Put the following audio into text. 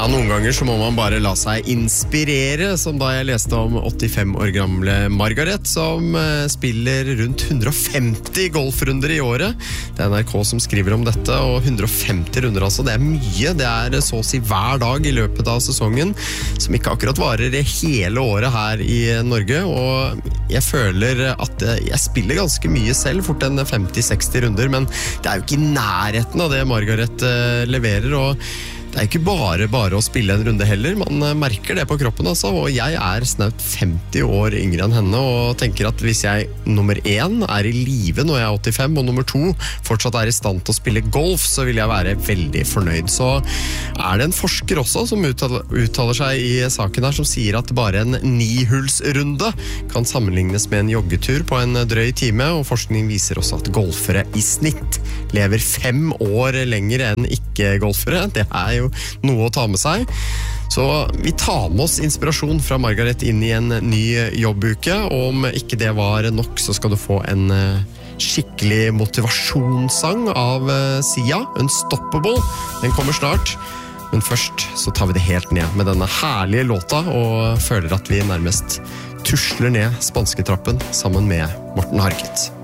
Ja, noen ganger så må man bare la seg inspirere, som da jeg leste om 85 år gamle Margaret, som spiller rundt 150 golfrunder i året. Det NRK som skriver om dette, og 150 runder altså, det mye. Det så å si hver dag i løpet av sesongen, som ikke akkurat varer hele året her i Norge, og jeg føler at jeg spiller ganske mye selv, fort en 50-60 runder, men det jo ikke i nærheten av det Margaret leverer, og det ikke bare å spille en runde heller, man merker det på kroppen altså, og jeg snaut 50 år yngre enn henne, og tenker at hvis jeg nummer 1 i live når jeg 85, og nummer 2 fortsatt i stand til å spille golf, så vil jeg være veldig fornøyd. Så det en forsker også som uttaler seg i saken her, som sier at bare en 9-hullsrunde kan sammenlignes med en joggetur på en drøy time, og forskning viser også at golfere i snitt lever 5 år lenger enn ikke-golfere. Det jo noe å ta med seg. Så vi tar med oss inspirasjon fra Margaret inn i en ny jobbuke, og om ikke det var nok, så skal du få en skikkelig motivasjonssang av Sia, Unstoppable. Den kommer snart, men først så tar vi det helt ned med denne herlige låta, og føler at vi nærmest tusler ned spansketrappen sammen med Morten Harket.